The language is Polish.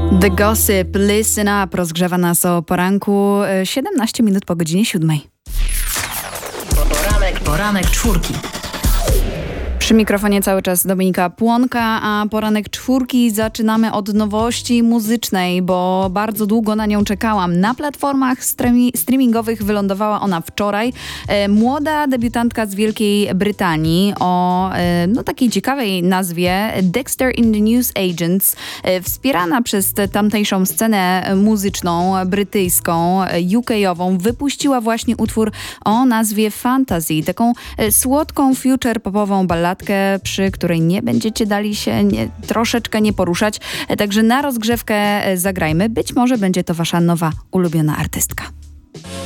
The Gossip, Listen Up rozgrzewa nas o poranku 17 minut po godzinie 7. Poranek czwórki. Przy mikrofonie cały czas Dominika Płonka, a poranek czwórki zaczynamy od nowości muzycznej, bo bardzo długo na nią czekałam. Na platformach streamingowych wylądowała ona wczoraj. Młoda debiutantka z Wielkiej Brytanii o takiej ciekawej nazwie Dexter in the News Agents, wspierana przez tamtejszą scenę muzyczną brytyjską, UK-ową, wypuściła właśnie utwór o nazwie Fantasy, taką słodką future popową balladkę, przy której nie będziecie dali się troszeczkę nie poruszać. Także na rozgrzewkę zagrajmy. Być może będzie to wasza nowa ulubiona artystka.